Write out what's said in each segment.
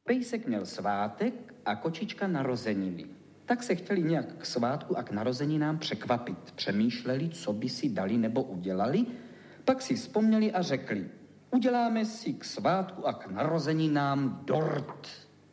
Pejsek měl svátek a kočička narozeniny. Tak se chtěli nějak k svátku a k narozeninám překvapit. Přemýšleli, co by si dali nebo udělali, pak si vzpomněli a řekli, uděláme si k svátku a k narozeninám dort.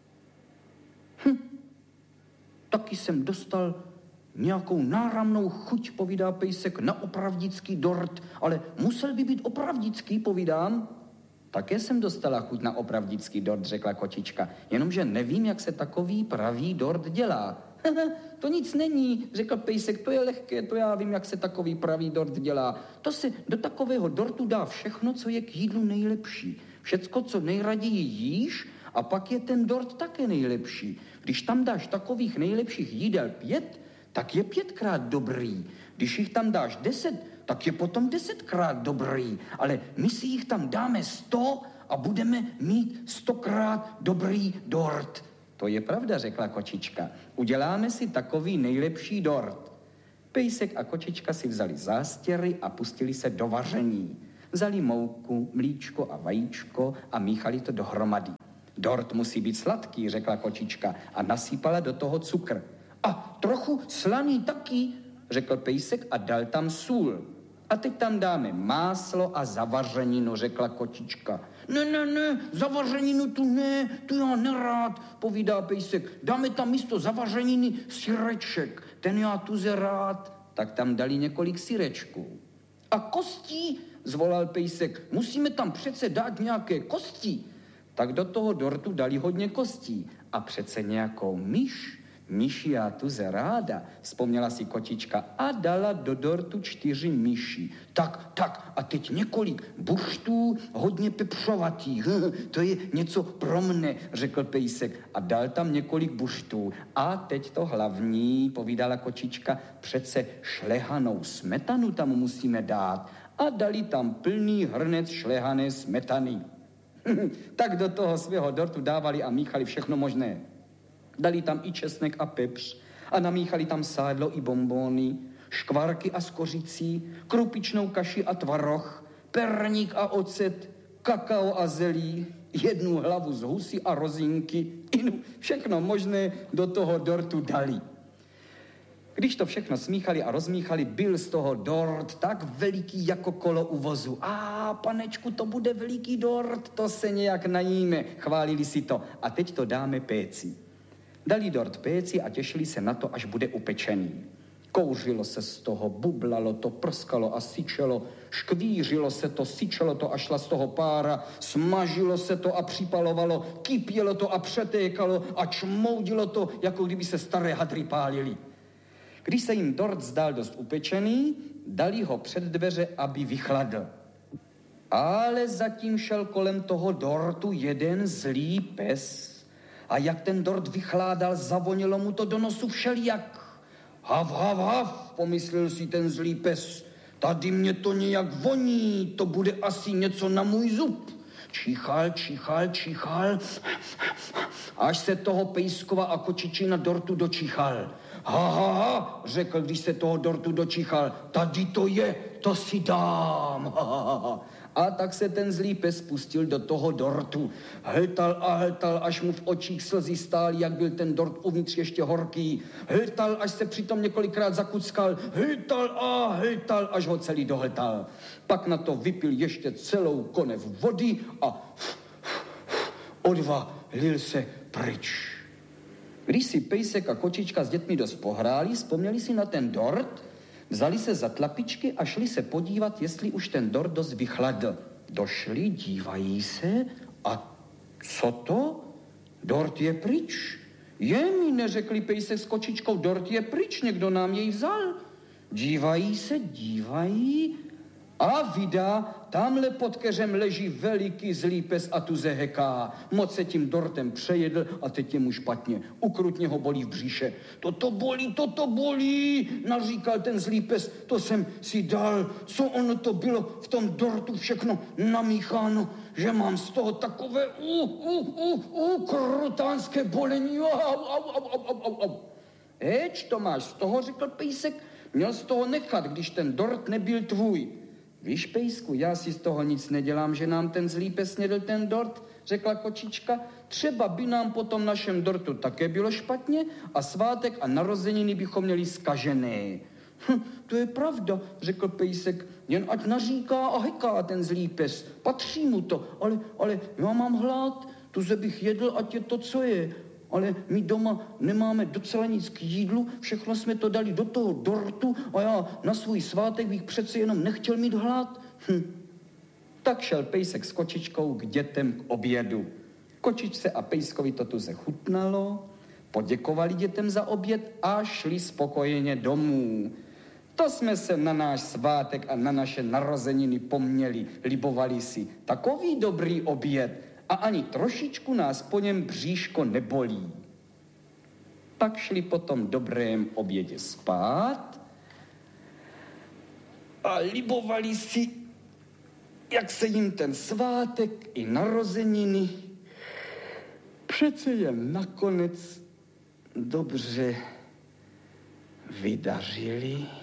Taky jsem dostal nějakou náramnou chuť, povídá pejsek, na opravdický dort, ale musel by být opravdický, povídám. Také jsem dostala chuť na opravdický dort, řekla kočička, jenomže nevím, jak se takový pravý dort dělá. To nic není, řekl pejsek, to je lehké, to já vím, jak se takový pravý dort dělá. To se do takového dortu dá všechno, co je k jídlu nejlepší. Všecko, co nejraději jíš, a pak je ten dort také nejlepší. Když tam dáš takových nejlepších jídel 5, tak je 5krát dobrý. Když jich tam dáš 10, tak je potom 10krát dobrý. Ale my si jich tam dáme 100 a budeme mít 100krát dobrý dort. To je pravda, řekla kočička. Uděláme si takový nejlepší dort. Pejsek a kočička si vzali zástěry a pustili se do vaření. Vzali mouku, mlíčko a vajíčko a míchali to dohromady. Dort musí být sladký, řekla kočička a nasypala do toho cukr. A trochu slaný taky, řekl pejsek a dal tam sůl. A teď tam dáme máslo a zavařeninu, řekla kočička. Ne, zavařeninu tu ne, tu já nerád, povídá pejsek. Dáme tam místo zavařeniny syreček, ten já tuze rád. Tak tam dali několik syrečků. A kostí, zvolal pejsek, musíme tam přece dát nějaké kosti. Tak do toho dortu dali hodně kostí a přece nějakou myši já tuze ráda, vzpomněla si kočička a dala do dortu 4 myši. Tak, a teď několik buštů, hodně pepřovatých. To je něco pro mne, řekl pejsek a dal tam několik buštů. A teď to hlavní, povídala kočička, přece šlehanou smetanu tam musíme dát. A dali tam plný hrnec šlehané smetany. Tak do toho svého dortu dávali a míchali všechno možné. Dali tam i česnek a pepř a namíchali tam sádlo i bonbóny, škvarky a skořicí, krupičnou kaši a tvaroh, perník a ocet, kakao a zelí, 1 hlavu z husy a rozinky, všechno možné do toho dortu dali. Když to všechno smíchali a rozmíchali, byl z toho dort tak veliký jako kolo u vozu. A panečku, to bude veliký dort, to se nějak najíme, chválili si to. A teď to dáme péci. Dali dort péci a těšili se na to, až bude upečený. Kouřilo se z toho, bublalo to, prskalo a syčelo, škvířilo se to, syčelo to a šla z toho pára, smažilo se to a připalovalo, kypělo to a přetékalo a čmoudilo to, jako kdyby se staré hadry pálily. Když se jim dort zdál dost upečený, dali ho před dveře, aby vychladl. Ale zatím šel kolem toho dortu jeden zlý pes. A jak ten dort vychládal, zavonilo mu to do nosu všelijak. Hav, pomyslel si ten zlý pes. Tady mě to nějak voní, to bude asi něco na můj zub. Čichal, až se toho pejskova a kočičina dortu dočichal. Ha, řekl, když se toho dortu dočichal, tady to je, to si dám. A tak se ten zlý pes pustil do toho dortu. Hltal, až mu v očích slzy stály, jak byl ten dort uvnitř ještě horký. Hltal, až se přitom několikrát zakuckal. Hltal, až ho celý dohltal. Pak na to vypil ještě celou konev vody a odvalil se pryč. Když si pejsek a kočička s dětmi dost pohráli, vzpomněli si na ten dort, vzali se za tlapičky a šli se podívat, jestli už ten dort dost vychladl. Došli, dívají se a co to? Dort je pryč. Mi neřekli pejsek s kočičkou, dort je pryč, někdo nám jej vzal. Dívají a vidá, tamhle pod keřem leží veliký zlý pes a tu zeheká. Moc se tím dortem přejedl a teď je mu špatně. Ukrutně ho bolí v bříše. Toto bolí, naříkal ten zlý pes. To jsem si dal, co ono to bylo v tom dortu všechno namícháno, že mám z toho takové krutánské bolení. Au. Heč, to máš z toho, řekl pejsek. Měl z toho nechat, když ten dort nebyl tvůj. Víš, pejsku, já si z toho nic nedělám, že nám ten zlý pes snědl ten dort. řekla kočička, třeba by nám po tom našem dortu také bylo špatně a svátek a narozeniny bychom měli zkažené. To je pravda, řekl pejsek, jen ať naříká a heká ten zlý pes. Patří mu to, ale já mám hlad, tuze bych jedl, ať je to, co je. Ale my doma nemáme docela nic k jídlu, všechno jsme to dali do toho dortu a já na svůj svátek bych přece jenom nechtěl mít hlad. Tak šel pejsek s kočičkou k dětem k obědu. Kočičce a pejskovi to tuze chutnalo, poděkovali dětem za oběd a šli spokojeně domů. To jsme se na náš svátek a na naše narozeniny poměli, libovali si. Takový dobrý oběd a ani trošičku nás po něm bříško nebolí. Tak šli po tom dobrém obědě spát a libovali si, jak se jim ten svátek i narozeniny přece jen nakonec dobře vydařili.